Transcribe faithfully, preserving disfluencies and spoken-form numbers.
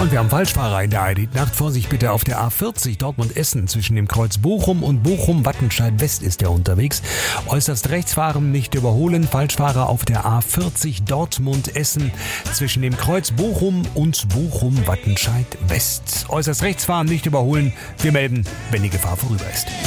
Und wir haben Falschfahrer in der I D Nacht. Vorsicht bitte auf der A vierzig Dortmund-Essen. Zwischen dem Kreuz Bochum und Bochum-Wattenscheid-West ist er unterwegs. Äußerst rechts fahren, nicht überholen. Falschfahrer auf der A vierzig Dortmund-Essen. Zwischen dem Kreuz Bochum und Bochum-Wattenscheid-West. Äußerst rechts fahren, nicht überholen. Wir melden, wenn die Gefahr vorüber ist.